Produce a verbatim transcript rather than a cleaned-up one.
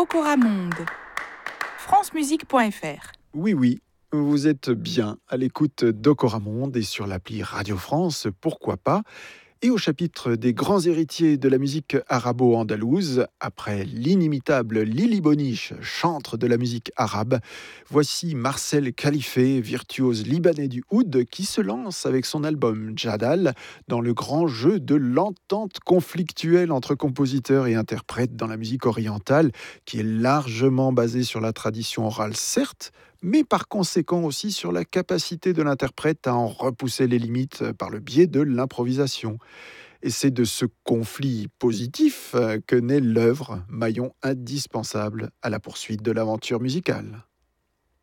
Docora Monde. francemusique point f r. Oui, oui, vous êtes bien à l'écoute d'Ocora Monde et sur l'appli Radio France, pourquoi pas. Et au chapitre des grands héritiers de la musique arabo-andalouse, après l'inimitable Lili Boniche, chantre de la musique arabe, voici Marcel Khalifé, virtuose libanais du oud, qui se lance avec son album Jadal dans le grand jeu de l'entente conflictuelle entre compositeurs et interprètes dans la musique orientale, qui est largement basée sur la tradition orale, certes, mais par conséquent aussi sur la capacité de l'interprète à en repousser les limites par le biais de l'improvisation. Et c'est de ce conflit positif que naît l'œuvre, maillon indispensable à la poursuite de l'aventure musicale.